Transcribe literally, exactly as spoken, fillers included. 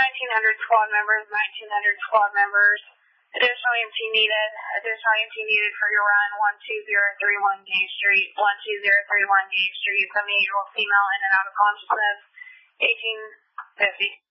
nineteen hundred squad members, nineteen hundred squad members. Additional E M T needed. Additional E M T needed for your run, one two zero three one Gage Street, one two zero three one Gage Street, seventy-eight-year-old female in and out of consciousness, eighteen fifty.